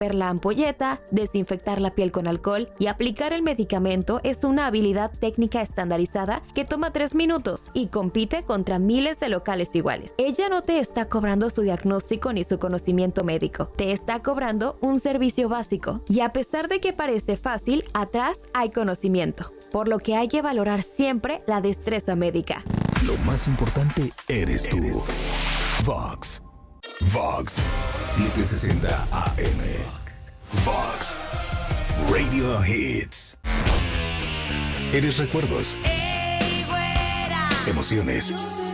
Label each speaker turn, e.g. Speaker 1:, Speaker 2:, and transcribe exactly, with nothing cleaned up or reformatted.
Speaker 1: romper la ampolleta, desinfectar la piel con alcohol y aplicar el medicamento es una habilidad técnica estandarizada que toma tres minutos y compite contra miles de locales iguales. Ella no te está cobrando su diagnóstico ni su conocimiento médico, te está cobrando un servicio básico. Y a pesar de que parece fácil, atrás hay conocimiento, por lo que hay que valorar siempre la destreza médica.
Speaker 2: Lo más importante eres tú. Vox. Vox setecientos sesenta A M. Vox Radio Hits. Eres recuerdos. Emociones.